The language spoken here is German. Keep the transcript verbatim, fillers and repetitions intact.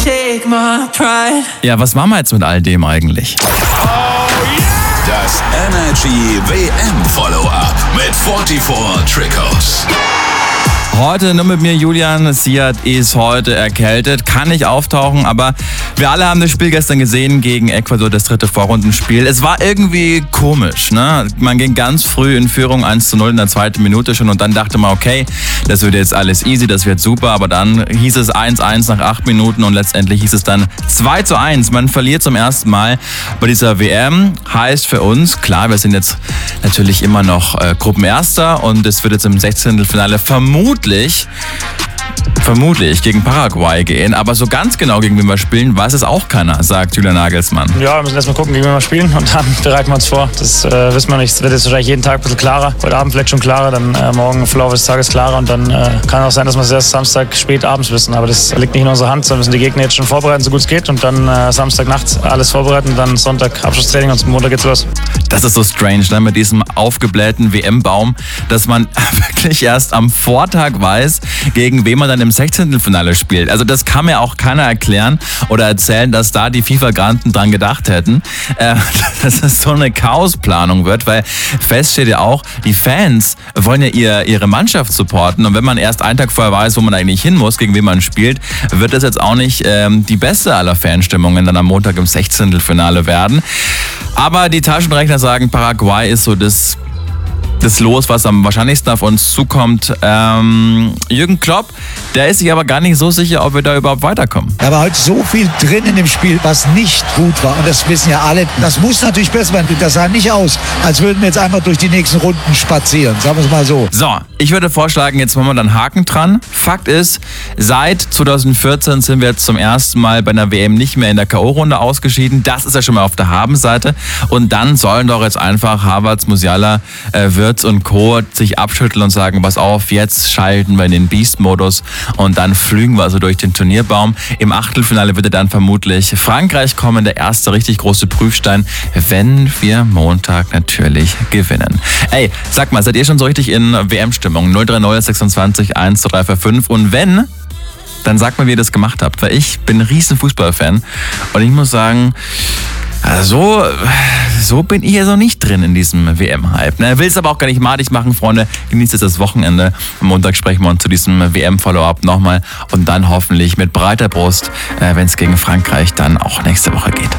take my pride. Ja, was machen wir jetzt mit all dem eigentlich? Das Energy W M-Follow-up mit vierundvierzig Trikots. Heute nur mit mir Julian. Siad ist heute erkältet, kann nicht auftauchen, aber wir alle haben das Spiel gestern gesehen gegen Ecuador, das dritte Vorrundenspiel. Es war irgendwie komisch, ne? Man ging ganz früh in Führung eins zu null in der zweiten Minute schon und dann dachte man, okay, das wird jetzt alles easy, das wird super, aber dann hieß es eins eins nach acht Minuten und letztendlich hieß es dann zwei zu eins. Man verliert zum ersten Mal bei dieser W M. Heißt für uns, klar, wir sind jetzt natürlich immer noch äh, Gruppenerster und es wird jetzt im Sechzehntelfinale vermutlich Vermutlich gegen Paraguay gehen, aber so ganz genau gegen wen wir spielen, weiß es auch keiner, sagt Julian Nagelsmann. Ja, wir müssen erstmal gucken, gegen wen wir spielen und dann bereiten wir uns vor. Das äh, wissen wir nicht. Es wird jetzt wahrscheinlich jeden Tag ein bisschen klarer. Heute Abend vielleicht schon klarer, dann äh, morgen im Verlauf des Tages klarer und dann äh, kann auch sein, dass wir es erst Samstag spät abends wissen. Aber das liegt nicht in unserer Hand, sondern müssen die Gegner jetzt schon vorbereiten, so gut es geht und dann äh, Samstagnacht alles vorbereiten, dann Sonntag Abschlusstraining und Montag geht's los. Das ist so strange, ne, mit diesem aufgeblähten W M-Baum, dass man wirklich erst am Vortag weiß, gegen wen man dann im Sechzehntelfinale spielt. Also das kann mir auch keiner erklären oder erzählen, dass da die FIFA-Granten dran gedacht hätten, äh, dass es so eine Chaosplanung wird, weil fest steht ja auch, die Fans wollen ja ihr, ihre Mannschaft supporten und wenn man erst einen Tag vorher weiß, wo man eigentlich hin muss, gegen wen man spielt, wird das jetzt auch nicht ähm, die beste aller Fanstimmungen dann am Montag im Sechzehntelfinale werden. Aber die Taschenrechner sagen, Paraguay ist so das das Los, was am wahrscheinlichsten auf uns zukommt. Ähm, Jürgen Klopp, der ist sich aber gar nicht so sicher, ob wir da überhaupt weiterkommen. Da war heute so viel drin in dem Spiel, was nicht gut war. Und das wissen ja alle. Das muss natürlich besser werden. Das sah nicht aus, als würden wir jetzt einfach durch die nächsten Runden spazieren. Sagen wir es mal so. So, ich würde vorschlagen, jetzt machen wir dann Haken dran. Fakt ist, seit zwanzig vierzehn sind wir jetzt zum ersten Mal bei einer W M nicht mehr in der K O-Runde ausgeschieden. Das ist ja schon mal auf der Habenseite. Und dann sollen doch jetzt einfach Havertz, Musiala, äh, Wirtz und Co. sich abschütteln und sagen, pass auf, jetzt schalten wir in den Beast-Modus und dann flügen wir also durch den Turnierbaum. Im Achtelfinale wird dann vermutlich Frankreich kommen, der erste richtig große Prüfstein, wenn wir Montag natürlich gewinnen. Ey, sag mal, seid ihr schon so richtig in W M-Stimmung? null drei null sechsundzwanzig eins zwei drei vier fünf und wenn, dann sagt mal, wie ihr das gemacht habt, weil ich bin ein riesen Fußballfan und ich muss sagen, so, so bin ich ja so nicht drin in diesem W M-Hype. Ne? Will es aber auch gar nicht madig machen, Freunde. Genießt jetzt das Wochenende. Am Montag sprechen wir uns zu diesem W M-Follow-up nochmal und dann hoffentlich mit breiter Brust, äh, wenn es gegen Frankreich dann auch nächste Woche geht.